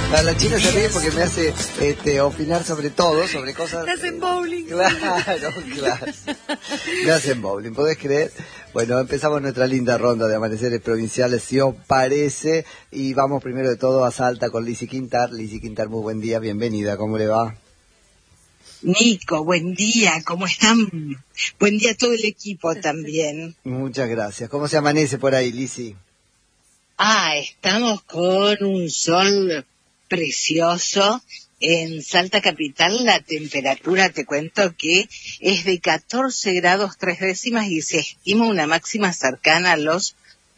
La China se ríe porque me hace opinar sobre todo, sobre cosas... Me hacen bowling. Claro. Me hacen bowling, ¿podés creer? Bueno, empezamos nuestra linda ronda de amaneceres provinciales, si os parece, y vamos primero de todo a Salta con Lizzy Quintar. Lizzy Quintar, muy buen día, bienvenida, ¿cómo le va? Nico, buen día, ¿cómo están? Buen día a todo el equipo también. Muchas gracias. ¿Cómo se amanece por ahí, Lizzy? Estamos con un sol precioso. En Salta Capital la temperatura, te cuento que es de 14 grados 3 décimas y se estima una máxima cercana a los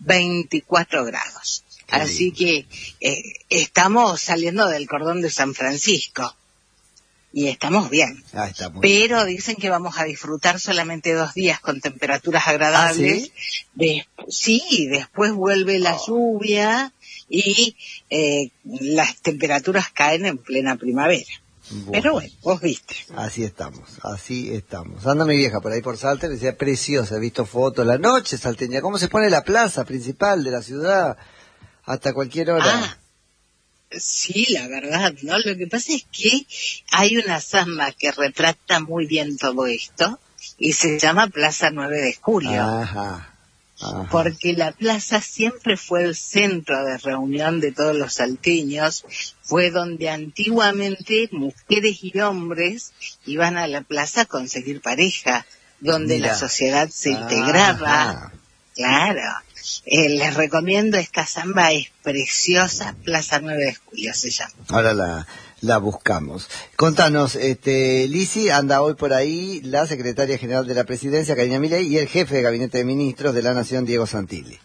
24 grados. Así que estamos saliendo del cordón de San Francisco. Y estamos bien. Está muy Pero bien. dicen que vamos a disfrutar solamente 2 días con temperaturas agradables. ¿Sí? Después vuelve la lluvia y las temperaturas caen en plena primavera. Bueno. Pero bueno, vos viste. Así estamos. Anda mi vieja por ahí por Salta, decía preciosa, he visto fotos, la noche salteña, cómo se pone la plaza principal de la ciudad hasta cualquier hora. Sí, la verdad, ¿no? Lo que pasa es que hay una samba que retrata muy bien todo esto y se llama Plaza 9 de Julio. Ajá. Porque la plaza siempre fue el centro de reunión de todos los salteños, fue donde antiguamente mujeres y hombres iban a la plaza a conseguir pareja, donde Mira. la sociedad se integraba. Claro. Les recomiendo esta samba, es preciosa, Plaza 9 de Julio se llama. Ahora la buscamos. Contanos, Lizzy, anda hoy por ahí la secretaria general de la Presidencia, Karina Milei, y el jefe de Gabinete de Ministros de la Nación, Diego Santilli.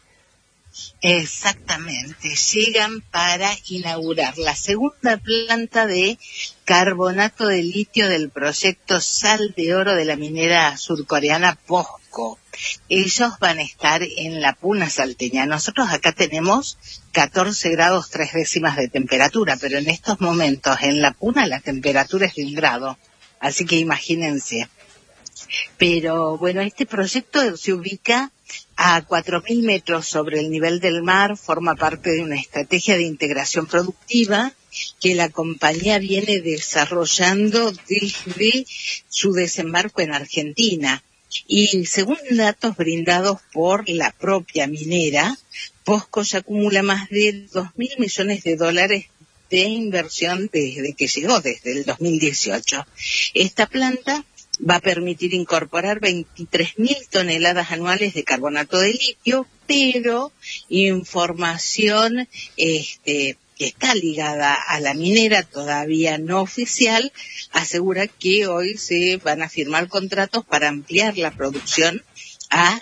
Exactamente, llegan para inaugurar la segunda planta de carbonato de litio del proyecto Sal de Oro de la minera surcoreana POSCO. Ellos van a estar en la Puna salteña. Nosotros acá tenemos 14 grados 3 décimas de temperatura, pero en estos momentos en la Puna la temperatura es de 1 grado, así que imagínense. Pero bueno, este proyecto se ubica a 4.000 metros sobre el nivel del mar, forma parte de una estrategia de integración productiva que la compañía viene desarrollando desde su desembarco en Argentina. Y según datos brindados por la propia minera, POSCO ya acumula más de 2.000 millones de dólares de inversión desde que llegó, desde el 2018. Esta planta va a permitir incorporar 23.000 toneladas anuales de carbonato de litio, pero información que está ligada a la minera, todavía no oficial, asegura que hoy se van a firmar contratos para ampliar la producción a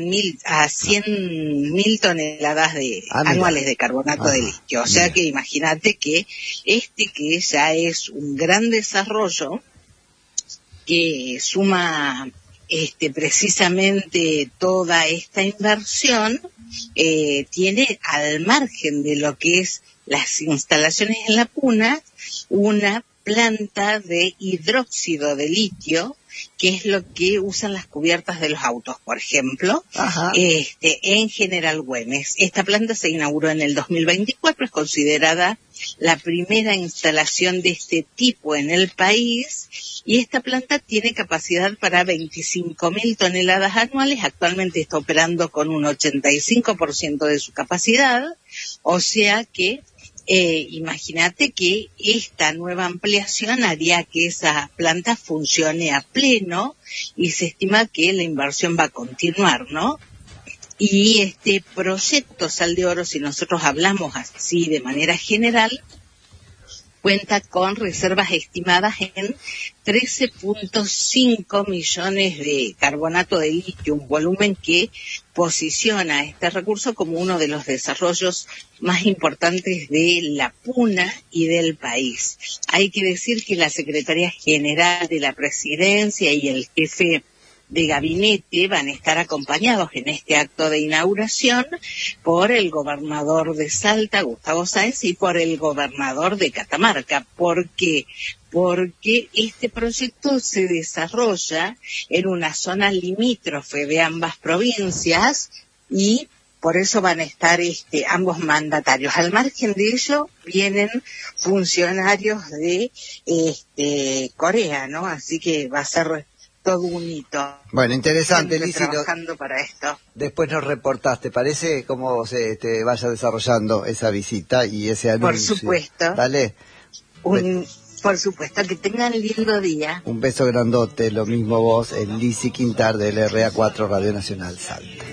100.000 toneladas anuales de carbonato de litio. O sea que imagínate que que ya es un gran desarrollo, que suma precisamente toda esta inversión, tiene al margen de lo que es las instalaciones en la Puna, una planta de hidróxido de litio, que es lo que usan las cubiertas de los autos, por ejemplo, en General Güemes. Esta planta se inauguró en el 2024, es considerada la primera instalación de este tipo en el país, y esta planta tiene capacidad para 25.000 toneladas anuales. Actualmente está operando con un 85% de su capacidad, o sea que imagínate que esta nueva ampliación haría que esa planta funcione a pleno, y se estima que la inversión va a continuar, ¿no? Y este proyecto Sal de Oro, si nosotros hablamos así de manera general, cuenta con reservas estimadas en 13.5 millones de carbonato de litio, un volumen que posiciona este recurso como uno de los desarrollos más importantes de la Puna y del país. Hay que decir que la Secretaría General de la Presidencia y el jefe de gabinete van a estar acompañados en este acto de inauguración por el gobernador de Salta, Gustavo Sáenz, y por el gobernador de Catamarca. ¿Por qué? Porque este proyecto se desarrolla en una zona limítrofe de ambas provincias y Por eso van a estar ambos mandatarios. Al margen de ello, vienen funcionarios de Corea, ¿no? Así que va a ser todo un hito. Bueno, interesante, Lizzy. Trabajando para esto. Después nos reportás, ¿te parece cómo se vaya desarrollando esa visita y ese anuncio? Por supuesto. Dale. Por supuesto, que tengan lindo día. Un beso grandote, lo mismo vos, el Lizzy Quintar del RA4 Radio Nacional Salta.